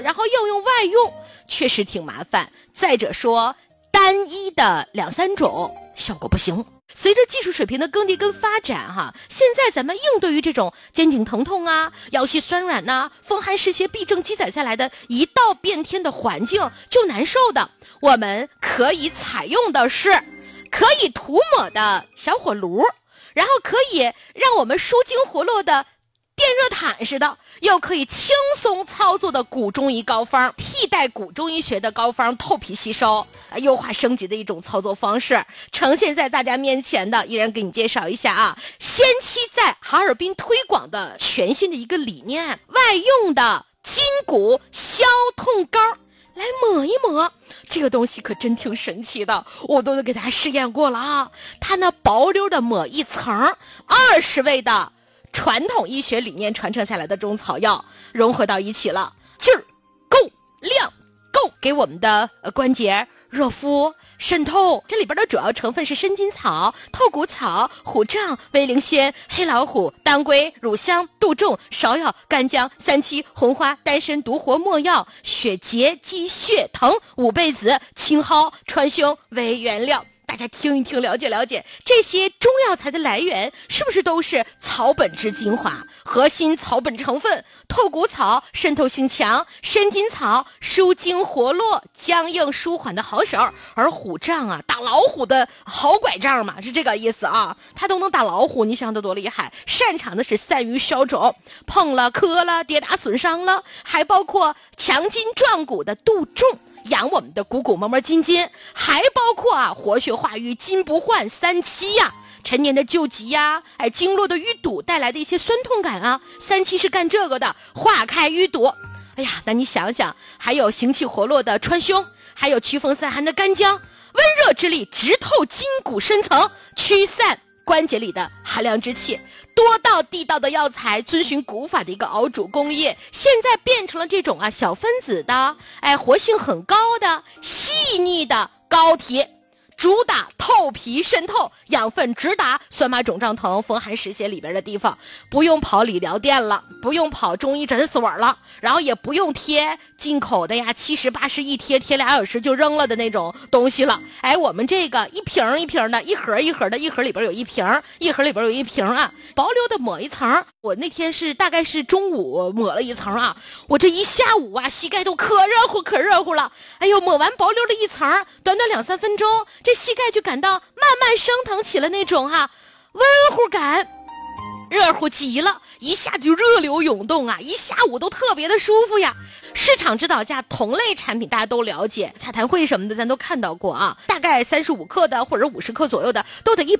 然后又用外用，确实挺麻烦。再者说单一的2、3种效果不行。随着技术水平的更迭跟发展现在咱们应对于这种肩颈疼痛啊、腰膝酸软呐、风寒湿邪痹症积攒下来的一道变天的环境就难受的，我们可以采用的是可以涂抹的小火炉，然后可以让我们舒筋活络的电热毯似的，又可以轻松操作的古中医膏方，替代古中医学的膏方透皮吸收，优化升级的一种操作方式，呈现在大家面前的，依然给你介绍一下先期在哈尔滨推广的全新的一个理念，外用的筋骨消痛膏。来抹一抹，这个东西可真挺神奇的，我都给大家试验过了它那薄溜的抹一层，20味的传统医学理念传承下来的中草药融合到一起了，劲儿够，量够，给我们的关节热敷渗透。这里边的主要成分是生筋草、透骨草、虎杖、威灵仙、黑老虎、当归、乳香、杜仲、芍药、干姜、三七、红花、丹参、独活、没药、血结、鸡血藤、五倍子、青蒿、川芎为原料。大家听一听，了解了解这些中药材的来源是不是都是草本之精华，核心草本成分透骨草渗透性强，生筋草舒筋活络僵硬舒缓的好手，而虎杖打老虎的好拐杖嘛，是这个意思它都能打老虎，你想它多厉害，擅长的是散瘀消肿，碰了磕了跌打损伤了，还包括强筋壮骨的杜仲，养我们的骨膜膜筋筋，还包括活血化瘀筋不换三七陈年的旧疾经络的淤堵带来的一些酸痛感三七是干这个的，化开淤堵。哎呀，那你想想，还有行气活络的川芎，还有祛风散寒的干姜，温热之力直透筋骨深层，驱散关节里的寒凉之气，多道地道的药材，遵循古法的一个熬煮工艺，现在变成了这种小分子的，活性很高的细腻的膏体，主打透皮渗透，养分直达酸麻肿胀疼风寒湿邪里边的地方，不用跑理疗店了，不用跑中医诊所了，然后也不用贴进口的70、80一贴2小时就扔了的那种东西了。我们这个一瓶一瓶的，一盒一盒的，一盒里边有一瓶，一盒里边有一瓶薄溜的抹一层。我那天大概是中午抹了一层我这一下午膝盖都可热乎了。哎呦，抹完薄溜的一层，短短2、3分钟，这膝盖就感到慢慢升腾起了那种温乎感，热乎极了，一下就热流涌动一下午都特别的舒服呀。市场指导价同类产品大家都了解，洽谈会什么的咱都看到过大概35克的或者50克左右的都得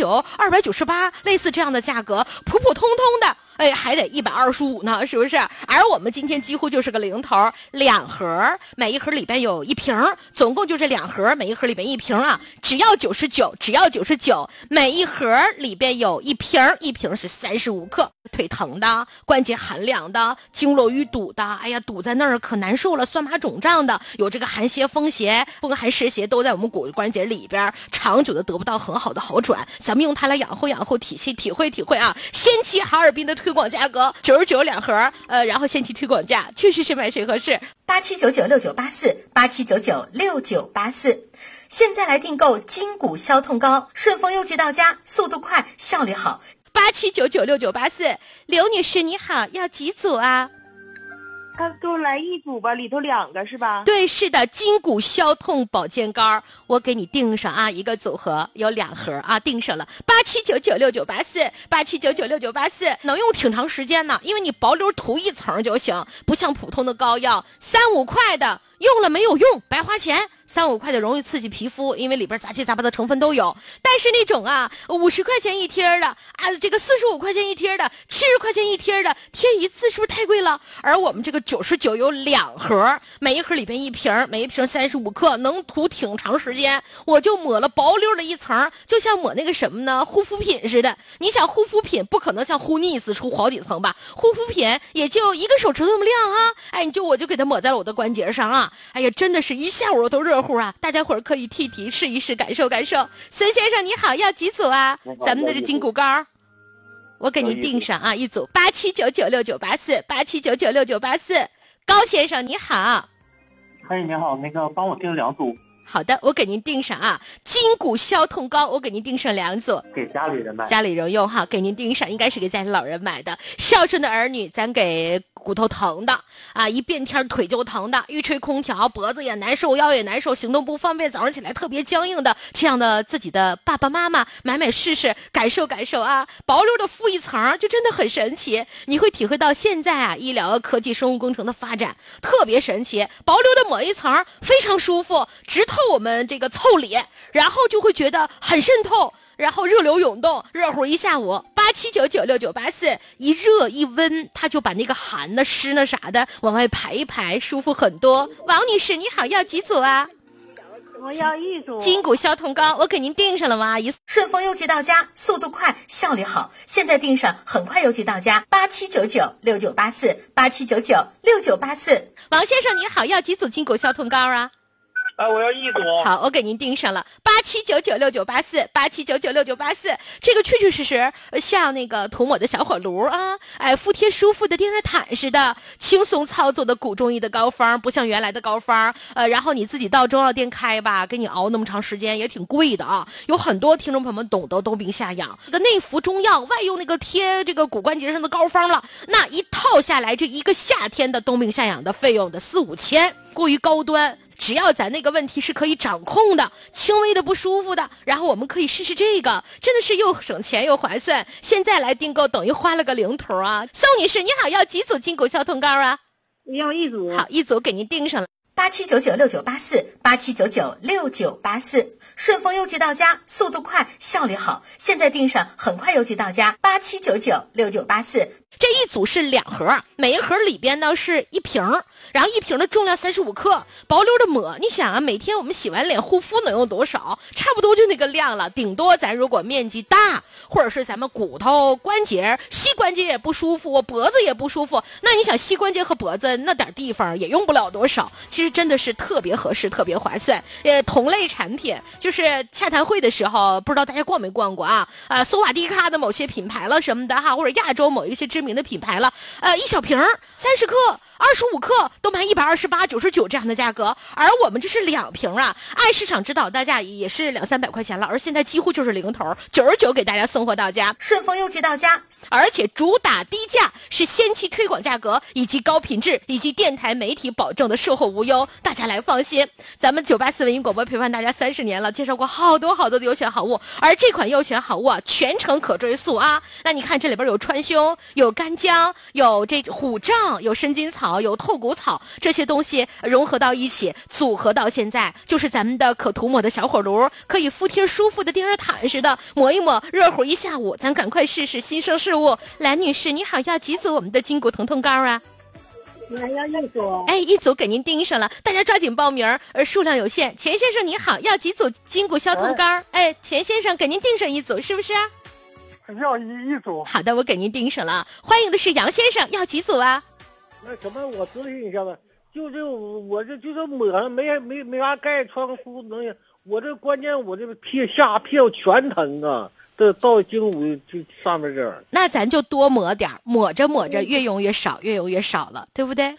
189、298，类似这样的价格，普普通通的还得125呢，是不是？而我们今天几乎就是个零头，2盒，每一盒里边有一瓶，总共就这2盒，每一盒里边一瓶只要99，每一盒里边有一瓶，一瓶是35克。腿疼的、关节寒凉的、经络淤堵的，哎呀，堵在那儿可难受了，酸麻肿胀的，有这个寒邪、风邪、风寒湿邪都在我们骨关节里边，长久的得不到很好的好转，咱们用它来养护体会先期哈尔滨的推广价格99.2盒，然后先期推广价确实是买谁合适 87996984，87996984，现在来订购筋骨消痛膏，顺丰邮寄到家，速度快，效率好。 87996984，刘女士你好，要几组他给我来一组吧，里头2个是吧？ 对，是的，筋骨消痛保健膏，我给你订上一个组合有2盒订上了87996984，87996984，能用挺长时间呢，因为你薄溜涂一层就行，不像普通的膏药3、5块的用了没有用，白花钱。3、5块的容易刺激皮肤，因为里边杂七杂八的成分都有。但是那种50块钱一贴的这个45块钱一贴的，70块钱一贴的，贴一次是不是太贵了？而我们这个99有2盒，每一盒里边一瓶，每一瓶35克，能涂挺长时间。我就抹了薄溜的一层，就像抹那个什么呢，护肤品似的。你想护肤品不可能像护腻子出好几层吧？护肤品也就一个手指头那么亮我就给它抹在了我的关节上哎呀，真的是一下午都热乎大家伙儿可以替试一试，感受感受。孙先生你好，要几组咱们的这筋骨膏我给您订上一组87996984，87996984， 高先生你好。 嘿，你好，帮我订2组。 好的，我给您订上啊，筋骨消痛膏，我给您订上2组， 给家里人买， 家里人用哈，给您订上，应该是给家里老人买的。孝顺的儿女，咱给骨头疼的啊，一变天腿就疼的，一吹空调脖子也难受，腰也难受，行动不方便，早上起来特别僵硬的，这样的自己的爸爸妈妈买试试，感受感受啊。薄溜的敷一层，就真的很神奇，你会体会到现在啊，医疗科技生物工程的发展特别神奇，薄溜的抹一层非常舒服，直透我们这个腠理，然后就会觉得很渗透，然后热流涌动，热乎一下午。87996984，一热一温，它就把那个寒的湿呢啥的往外排一排，舒服很多。王女士你好，要几组啊？ 我要1组。 筋骨消痛膏，我给您订上了吗，阿姨？ 顺丰邮寄到家，速度快，效率好，现在订上很快邮寄到家。87996984，87996984。 王先生你好，要几组筋骨消痛膏啊？ 我要1组。 好，我给您订上了87996984，87996984。这个确确实实像那个涂抹的小火炉啊，敷贴舒服的电热毯似的，轻松操作的古中医的膏方，不像原来的膏方，然后你自己到中药店开吧，给你熬那么长时间也挺贵的啊。有很多听众朋友们懂得冬病夏养，这个内服中药，外用那个贴这个骨关节上的膏方了，那一套下来，这一个夏天的冬病夏养的费用的4、5千，过于高端。只要咱那个问题是可以掌控的，轻微的不舒服的，然后我们可以试试这个，真的是又省钱又划算。现在来订购等于花了个零头啊！宋女士你好，要几组筋骨消痛膏啊？ 要1组。 好，1组给您订上了。 87996984，87996984。顺丰邮寄到家，速度快，效率好，现在订上很快邮寄到家。87996984。 这一组是2盒，每一盒里边呢是1瓶，然后1瓶的重量35克，薄溜的抹。你想啊，每天我们洗完脸护肤能用多少？差不多就那个量了。顶多咱如果面积大，或者是咱们骨头关节、膝关节也不舒服，脖子也不舒服，那你想膝关节和脖子那点地方也用不了多少。其实真的是特别合适，特别划算。同类产品就是洽谈会的时候，不知道大家逛没逛过啊？索瓦蒂卡的某些品牌了什么的哈，或者亚洲某一些知名的品牌了，一小瓶30克、25克都卖128、99这样的价格，而我们这是2瓶啊，按市场指导大价也是200、300块钱了，而现在几乎就是零头，99给大家送货到家， 顺丰邮寄到家， 而且主打低价，是先期推广价格，以及高品质，以及电台媒体保证的售后无忧，大家来放心。咱们984文艺广播陪伴大家30年了，介绍过好多好多的优选好物，而这款优选好物啊，全程可追溯啊。那你看这里边有川芎，有干姜，有这虎杖，有生筋草，有透骨草，这些东西融合到一起，组合到现在，就是咱们的可涂抹的小火炉，可以敷贴舒服的电热毯似的，抹一抹，热乎一下午。咱赶快试试新生事物。兰女士，你好，要几组我们的筋骨疼痛膏啊？ 我还要1组。 1组给您订上了，大家抓紧报名，数量有限。钱先生你好，要几组筋骨消痛膏？钱先生给您订上1组，是不是啊？ 要一组。 好的，我给您订上了。欢迎的是杨先生，要几组啊？ 那什么，我咨询一下吧，就是我这就是抹上没啥盖穿肤能行，我这关键我这个下屁股全疼啊，这到筋骨就上面这儿。 那咱就多抹点，抹着抹着越用越少，越用越少了，对不对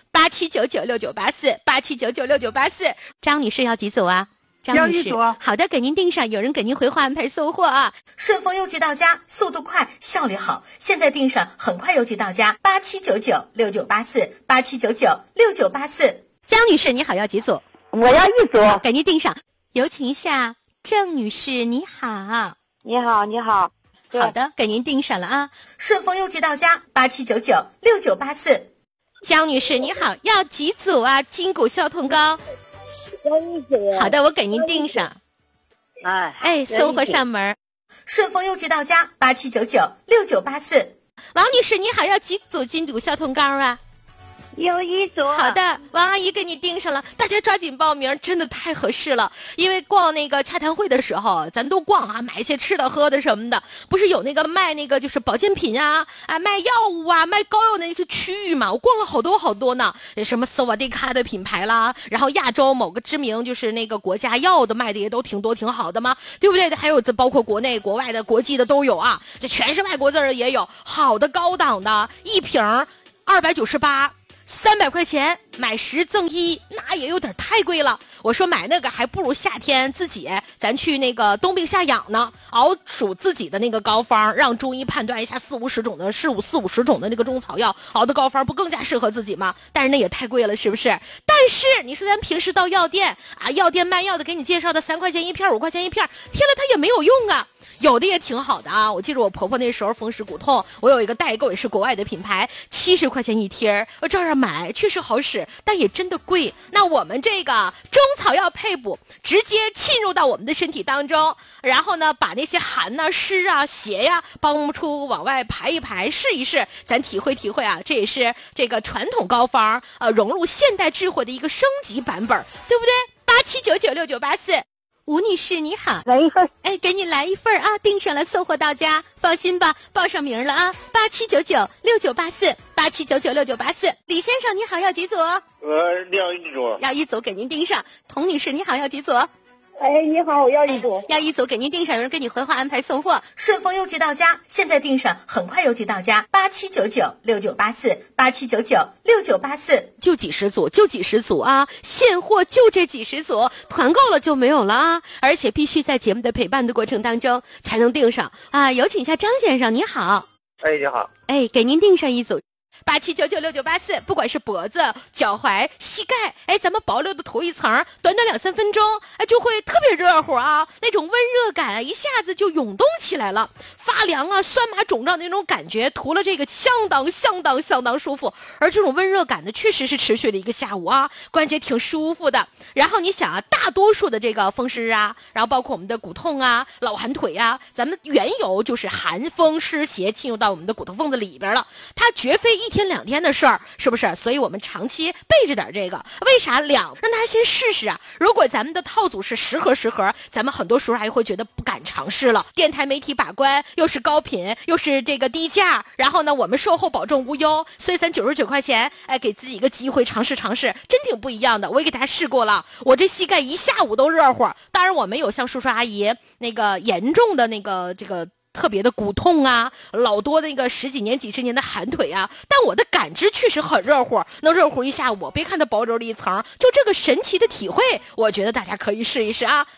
？87996984，87996984。张女士要几组啊？张女士，好的，给您订上，有人给您回话安排送货啊。 顺丰邮寄到家，速度快，效率好，现在订上很快邮寄到家。87996984，87996984。 江女士你好，要几组？ 我要1组， 给您订上。有请一下郑女士，你好。 你好，你好。 好的，给您订上了啊。 顺丰邮寄到家，87996984。 江女士你好，要几组啊？筋骨消痛膏。好的，我给您订上。送货上门。 顺丰邮寄到家，87996984。 王女士你好，要几组筋骨消痛膏啊？ 有1组。 好的，王阿姨给你订上了，大家抓紧报名，真的太合适了。因为逛那个洽谈会的时候，咱都逛啊，买一些吃的喝的什么的，不是有那个卖那个就是保健品啊，卖药物啊，卖膏药的那个区域嘛，我逛了好多好多呢。什么索瓦蒂卡的品牌啦，然后亚洲某个知名就是那个国家药的卖的也都挺多挺好的嘛，对不对？还有这包括国内国外的国际的都有啊，这全是外国字的也有，好的高档的，1瓶298。 300块钱买10赠1，那也有点太贵了。我说买那个还不如夏天自己咱去那个冬病夏养呢，熬煮自己的那个膏方，让中医判断一下40-50种的那个中草药熬的膏方不更加适合自己吗？但是那也太贵了，是不是？但是你说咱平时到药店啊，药店卖药的给你介绍的3块钱一片5块钱一片，贴了它也没有用啊。有的也挺好的啊，我记得我婆婆那时候风湿骨痛，我有一个代购也是国外的品牌，70块钱一贴，我照样买，确实好使，但也真的贵。那我们这个中草药配补，直接浸入到我们的身体当中，然后呢，把那些寒呐、湿啊、邪呀，帮出往外排一排，试一试，咱体会体会啊，这也是这个传统膏方融入现代智慧的一个升级版本，对不对？87996984。吴女士你好， 来一份。 哎，给你来一份啊，订上了送货到家，放心吧，报上名了啊，87996984，87996984。李先生你好，要几组？ 要一组。 要一组，给您订上。童女士你好，要几组？ 哎，你好，我要一组。 要一组，给您订上，有人跟你回话安排送货。 顺丰邮寄到家，现在订上，很快邮寄到家。87996984，87996984， 就几十组啊，现货就这几十组，团购了就没有了啊！而且必须在节目的陪伴的过程当中才能订上啊！有请一下张先生，你好。 哎，你好。 哎，给您订上一组。87996984，不管是脖子、脚踝、膝盖，哎，咱们薄溜的涂一层，短短2-3分钟，哎，就会特别热乎啊，那种温热感啊，一下子就涌动起来了，发凉啊、酸麻肿胀的那种感觉，涂了这个相当舒服。而这种温热感呢，确实是持续了1个下午啊，关节挺舒服的。然后你想啊，大多数的这个风湿啊，然后包括我们的骨痛啊、老寒腿啊，咱们缘由就是寒风湿邪进入到我们的骨头缝子里边了，它绝非1天2天的事儿，是不是？所以我们长期备着点这个，为啥让他先试试啊？如果咱们的套组是10盒，咱们很多时候还会觉得不敢尝试了。电台媒体把关，又是高品，又是这个低价，然后呢，我们售后保证无忧，所以咱99块钱，哎，给自己一个机会尝试，真挺不一样的。我也给大家试过了，我这膝盖一下午都热乎。当然我没有像叔叔阿姨那个严重的那个这个特别的骨痛啊，老多的那个10几年、几十年的寒腿啊，但我的感知确实很热乎，能热乎一下午。别看它薄柔的一层，就这个神奇的体会，我觉得大家可以试一试啊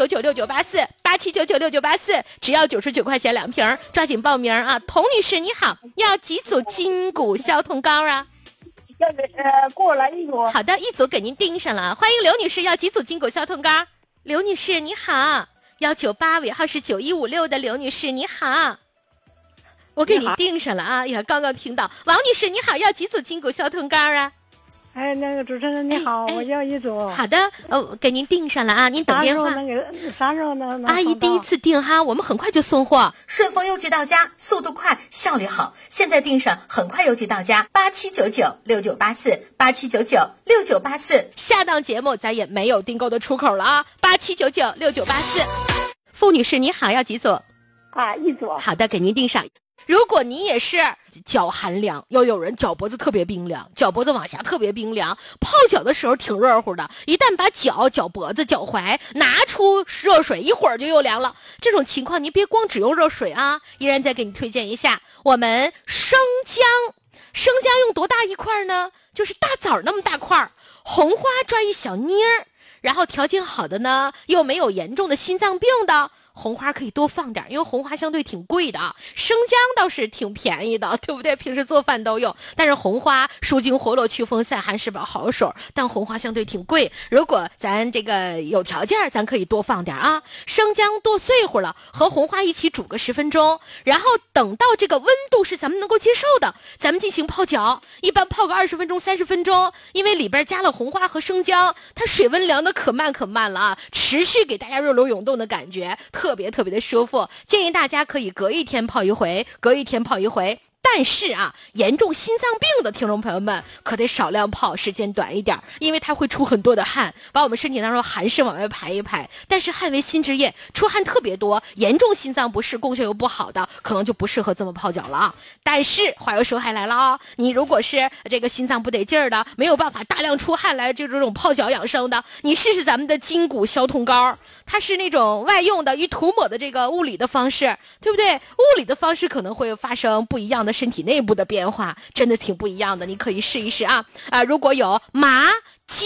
！87996984，87996984，只要99块钱2瓶，抓紧报名啊！童女士你好，要几组筋骨消痛膏啊？ 要给我来一组。 好的，一组给您订上了。欢迎刘女士，要几组筋骨消痛膏？刘女士你好。198尾号是9156的刘女士你好，我给你订上了啊！呀，刚刚听到。王女士你好，要几组筋骨消痛膏啊？ 哎，那个主持人你好，我要一组。 好的，给您订上了啊，您等电话。 啥时候能阿姨第一次订哈，我们很快就送货。 顺丰邮寄到家，速度快，效率好，现在订上，很快邮寄到家。87996984，87996984。 下档节目咱也没有订购的出口了啊！87996984。傅女士你好，要几组？ 啊，一组。 好的，给您订上。如果你也是脚寒凉，又有人脚脖子特别冰凉，脚脖子往下特别冰凉，泡脚的时候挺热乎的，一旦把脚脖子、脚踝拿出热水，一会儿就又凉了。这种情况你别光只用热水啊，依然再给你推荐一下我们生姜。生姜用多大一块呢？就是大枣那么大块，红花抓一小捏儿，然后条件好的呢，又没有严重的心脏病的，红花可以多放点，因为红花相对挺贵的啊，生姜倒是挺便宜的，对不对？平时做饭都用。但是红花舒筋活络、祛风散寒是把好手，但红花相对挺贵。如果咱这个有条件，咱可以多放点啊。生姜剁碎乎了，和红花一起煮个10分钟，然后等到这个温度是咱们能够接受的，咱们进行泡脚。一般泡个20分钟、30分钟，因为里边加了红花和生姜，它水温凉的可慢了啊，持续给大家热流涌动的感觉。特别的舒服，建议大家可以隔一天泡一回。但是啊，严重心脏病的听众朋友们可得少量泡，时间短一点，因为它会出很多的汗，把我们身体当中寒湿往外排一排。但是汗为心之液，出汗特别多，严重心脏不适、供血又不好的，可能就不适合这么泡脚了啊。但是话又说回来了啊，你如果是这个心脏不得劲儿的，没有办法大量出汗来这种泡脚养生的，你试试咱们的筋骨消痛膏，它是那种外用的，一涂抹的这个物理的方式，对不对？物理的方式可能会发生不一样的身体内部的变化，真的挺不一样的，你可以试一试啊！如果有马、鸡、